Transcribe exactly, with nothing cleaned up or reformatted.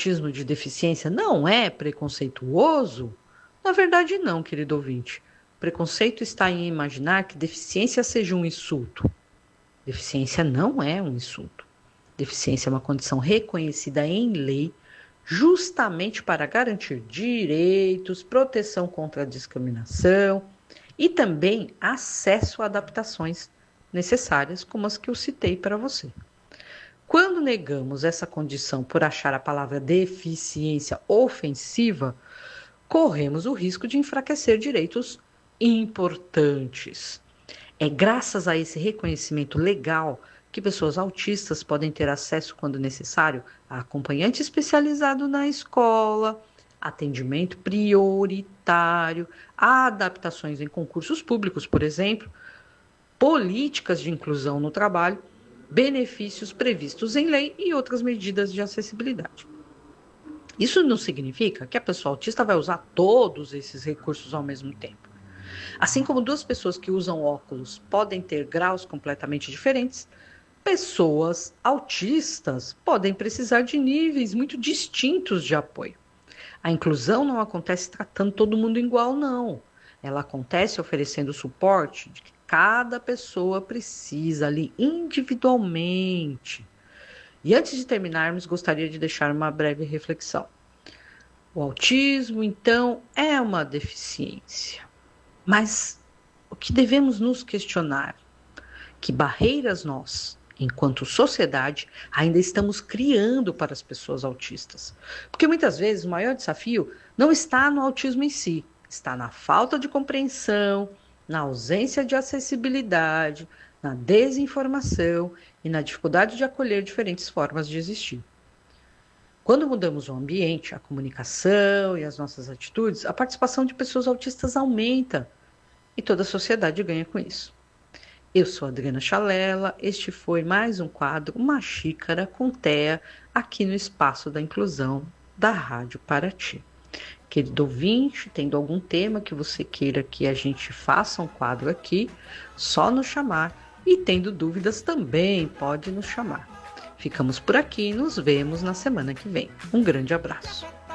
autismo de deficiência não é preconceituoso? Na verdade, não, querido ouvinte. O preconceito está em imaginar que deficiência seja um insulto. Deficiência não é um insulto. Deficiência é uma condição reconhecida em lei, justamente para garantir direitos, proteção contra a discriminação e também acesso a adaptações necessárias, como as que eu citei para você. Quando negamos essa condição por achar a palavra deficiência ofensiva, corremos o risco de enfraquecer direitos importantes. É graças a esse reconhecimento legal que pessoas autistas podem ter acesso, quando necessário, a acompanhante especializado na escola, atendimento prioritário, adaptações em concursos públicos, por exemplo, políticas de inclusão no trabalho, benefícios previstos em lei e outras medidas de acessibilidade. Isso não significa que a pessoa autista vai usar todos esses recursos ao mesmo tempo. Assim como duas pessoas que usam óculos podem ter graus completamente diferentes, pessoas autistas podem precisar de níveis muito distintos de apoio. A inclusão não acontece tratando todo mundo igual, não. Ela acontece oferecendo o suporte de que cada pessoa precisa ali individualmente. E antes de terminarmos, gostaria de deixar uma breve reflexão. O autismo, então, é uma deficiência. Mas o que devemos nos questionar? Que barreiras nós, enquanto sociedade, ainda estamos criando para as pessoas autistas? Porque muitas vezes o maior desafio não está no autismo em si, está na falta de compreensão, na ausência de acessibilidade, na desinformação e na dificuldade de acolher diferentes formas de existir. Quando mudamos o ambiente, a comunicação e as nossas atitudes, a participação de pessoas autistas aumenta e toda a sociedade ganha com isso. Eu sou Adriana Chalela, este foi mais um quadro, Uma Xícara com Thea, aqui no Espaço da Inclusão da Rádio Paraty. Querido ouvinte, tendo algum tema que você queira que a gente faça um quadro aqui, só nos chamar. E tendo dúvidas também, pode nos chamar. Ficamos por aqui e nos vemos na semana que vem. Um grande abraço.